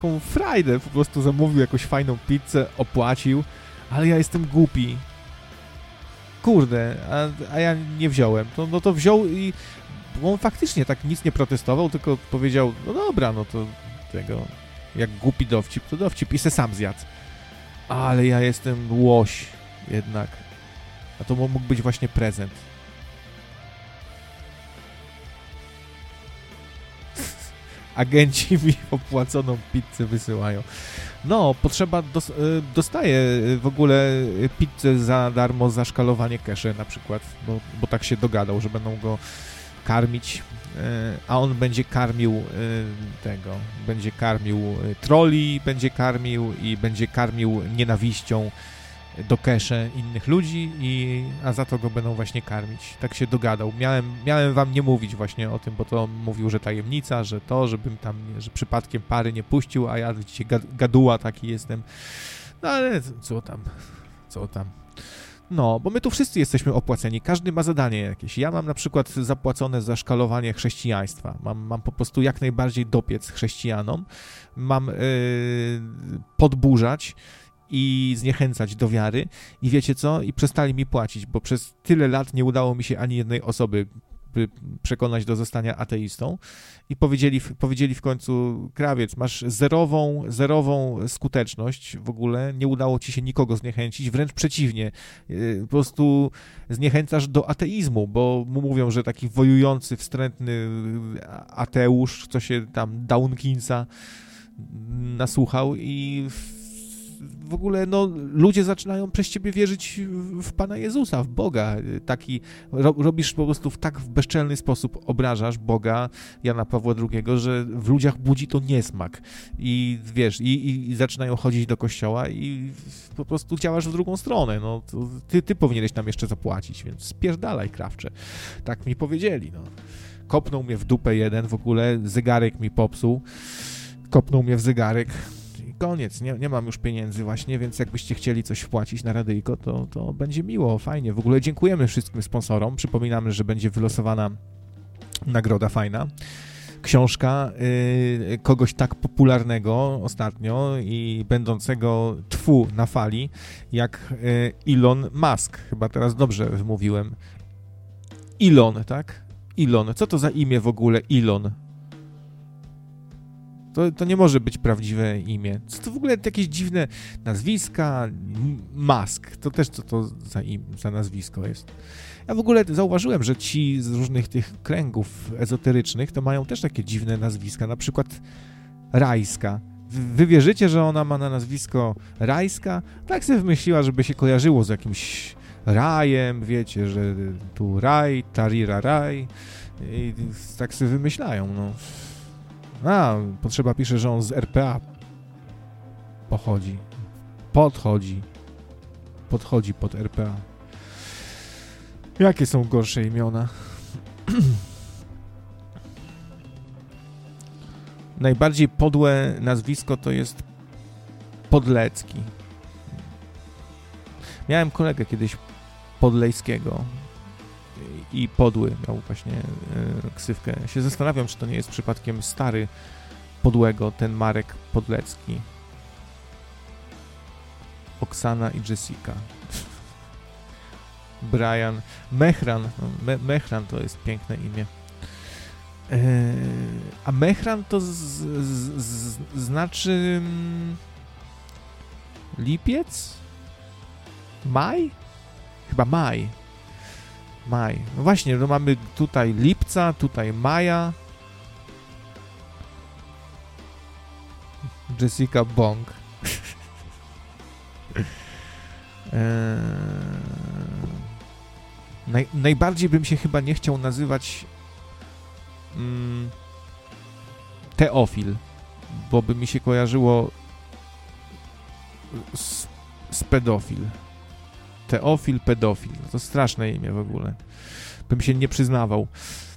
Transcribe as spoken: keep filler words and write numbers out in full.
taką frajdę, po prostu zamówił jakąś fajną pizzę, opłacił, ale ja jestem głupi. Kurde, a, a ja nie wziąłem. To, no to wziął i on faktycznie tak nic nie protestował, tylko powiedział, no dobra, no to tego, jak głupi dowcip, to dowcip i se sam zjadł. Ale ja jestem łoś jednak. A to mógł być właśnie prezent. Agenci mi opłaconą pizzę wysyłają. No, potrzeba, dos, dostaje w ogóle pizzę za darmo za szkalowanie cache na przykład, bo, bo tak się dogadał, że będą go karmić, a on będzie karmił tego, będzie karmił trolli, będzie karmił i będzie karmił nienawiścią do cache innych ludzi, i, a za to go będą właśnie karmić. Tak się dogadał. Miałem, miałem wam nie mówić właśnie o tym, bo to mówił, że tajemnica, że to, żebym tam, że przypadkiem pary nie puścił, a ja widzicie, gaduła taki jestem. No ale co tam, co tam. No, bo my tu wszyscy jesteśmy opłaceni, każdy ma zadanie jakieś. Ja mam na przykład zapłacone za szkalowanie chrześcijaństwa. Mam, mam po prostu jak najbardziej dopiec chrześcijanom. Mam yy, podburzać i zniechęcać do wiary. I wiecie co? I przestali mi płacić, bo przez tyle lat nie udało mi się ani jednej osoby przekonać do zostania ateistą. I powiedzieli, powiedzieli w końcu, krawiec, masz zerową, zerową skuteczność w ogóle, nie udało ci się nikogo zniechęcić, wręcz przeciwnie, po prostu zniechęcasz do ateizmu, bo mu mówią, że taki wojujący, wstrętny ateusz, co się tam Dawkinsa nasłuchał, i w ogóle, no, ludzie zaczynają przez ciebie wierzyć w Pana Jezusa, w Boga. Taki, ro, robisz po prostu w tak w bezczelny sposób, obrażasz Boga, Jana Pawła drugiego, że w ludziach budzi to niesmak. I wiesz, i, i, i zaczynają chodzić do kościoła i po prostu działasz w drugą stronę. No, to ty, ty powinieneś nam jeszcze zapłacić, więc spierdalaj, krawcze. Tak mi powiedzieli, no. Kopnął mnie w dupę jeden, w ogóle zegarek mi popsuł. Kopnął mnie w zegarek. Koniec, nie, nie mam już pieniędzy właśnie, więc jakbyście chcieli coś wpłacić na radyjko, to, to będzie miło, fajnie. W ogóle dziękujemy wszystkim sponsorom. Przypominamy, że będzie wylosowana nagroda fajna. Książka y, kogoś tak popularnego ostatnio i będącego tfu na fali, jak y, Elon Musk. Chyba teraz dobrze wymówiłem. Elon, tak? Elon. Co to za imię w ogóle Elon? To, to nie może być prawdziwe imię. Co to w ogóle jakieś dziwne nazwiska? Musk. To też co to za, im, za nazwisko jest. Ja w ogóle zauważyłem, że ci z różnych tych kręgów ezoterycznych to mają też takie dziwne nazwiska. Na przykład Rajska. Wy wierzycie, że ona ma na nazwisko Rajska? Tak sobie wymyśliła, żeby się kojarzyło z jakimś rajem, wiecie, że tu raj, tarira raj. I tak sobie wymyślają, no. A, Potrzeba pisze, że on z R P A pochodzi. Podchodzi. Podchodzi pod R P A. Jakie są gorsze imiona? Najbardziej podłe nazwisko to jest Podlecki. Miałem kolegę kiedyś Podlejskiego i Podły miał właśnie yy, ksywkę. Ja się zastanawiam, czy to nie jest przypadkiem stary Podłego, ten Marek Podlecki. Oksana i Jessica. Brian. Mehran. No, Me Mehran to jest piękne imię. Yy, a Mehran to z, z, z, znaczy mm, lipiec? Maj? Chyba maj. Maj. No właśnie, no mamy tutaj lipca, tutaj maja. Jessica Bong. eee... Naj, najbardziej bym się chyba nie chciał nazywać mm, Teofil, bo by mi się kojarzyło z, z pedofil. Teofil, pedofil. To straszne imię w ogóle. Bym się nie przyznawał.